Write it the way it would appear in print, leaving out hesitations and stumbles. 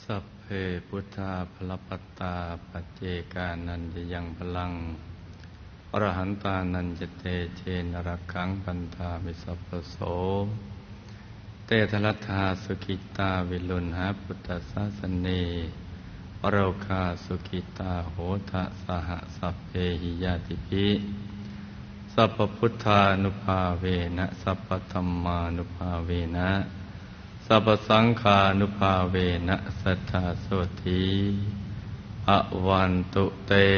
สัพเพพุทธาภลปัตตาปัจเจกานันจะยังพลังอรหันตานันจะเตเชนรักขังปันธามิสัพพโสเตทลัทธาสุขิตาวิลุณหาพุทธศาสเนโรคาสุขิตาโหทะสหสัพเพหิยาติภิสัพพพุทธานุภาเวนะสัพพธัมมานุภาเวนะสัพพสังฆานุภาเวนะสัทธาโสธีอวันตุเต